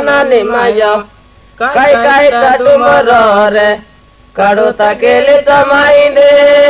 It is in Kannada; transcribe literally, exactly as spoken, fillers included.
निमायो काई काई डुमर रे काढू ता केले चमाईने